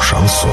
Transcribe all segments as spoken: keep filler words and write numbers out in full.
Шансон.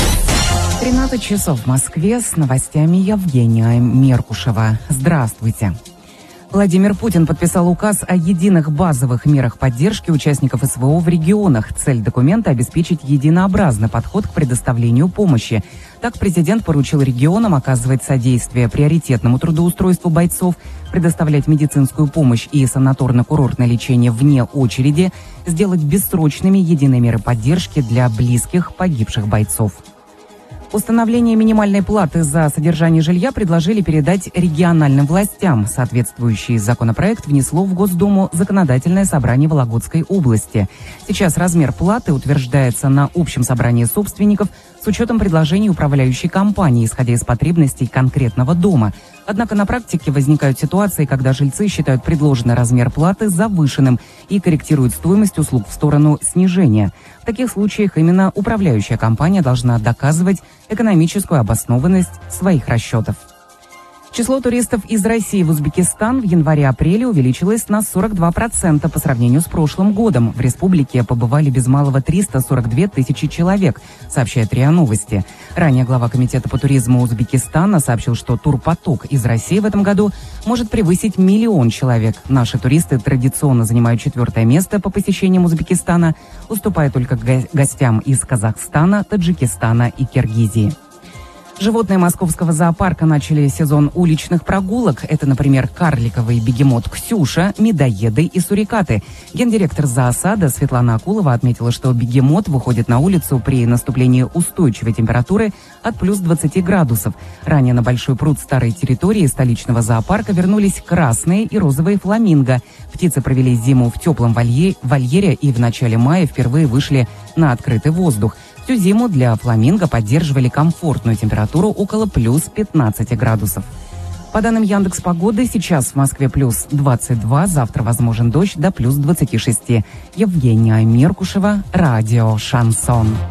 тринадцать часов в Москве, с новостями Евгения Меркушева. Здравствуйте. Владимир Путин подписал указ о единых базовых мерах поддержки участников СВО в регионах. Цель документа – обеспечить единообразный подход к предоставлению помощи. Так, президент поручил регионам оказывать содействие приоритетному трудоустройству бойцов, предоставлять медицинскую помощь и санаторно-курортное лечение вне очереди, сделать бессрочными единые меры поддержки для близких погибших бойцов. Установление минимальной платы за содержание жилья предложили передать региональным властям. Соответствующий законопроект внесло в Госдуму Законодательное собрание Вологодской области. Сейчас размер платы утверждается на общем собрании собственников с учетом предложений управляющей компании, исходя из потребностей конкретного дома. Однако на практике возникают ситуации, когда жильцы считают предложенный размер платы завышенным и корректируют стоимость услуг в сторону снижения. В таких случаях именно управляющая компания должна доказывать экономическую обоснованность своих расчетов. Число туристов из России в Узбекистан в январе-апреле увеличилось на сорок два процента по сравнению с прошлым годом. В республике побывали без малого триста сорок две тысячи человек, сообщает РИА Новости. Ранее глава комитета по туризму Узбекистана сообщил, что турпоток из России в этом году может превысить миллион человек. Наши туристы традиционно занимают четвертое место по посещениям Узбекистана, уступая только гостям из Казахстана, Таджикистана и Киргизии. Животные московского зоопарка начали сезон уличных прогулок. Это, например, карликовый бегемот Ксюша, медоеды и сурикаты. Гендиректор зоосада Светлана Акулова отметила, что бегемот выходит на улицу при наступлении устойчивой температуры от плюс двадцати градусов. Ранее на большой пруд старой территории столичного зоопарка вернулись красные и розовые фламинго. Птицы провели зиму в теплом волье- вольере и в начале мая впервые вышли на открытый воздух. Всю зиму для фламинго поддерживали комфортную температуру около плюс пятнадцати градусов. По данным Яндекс.Погоды, сейчас в Москве плюс двадцать два, завтра возможен дождь до плюс двадцати шести. Евгения Меркушева, радио «Шансон».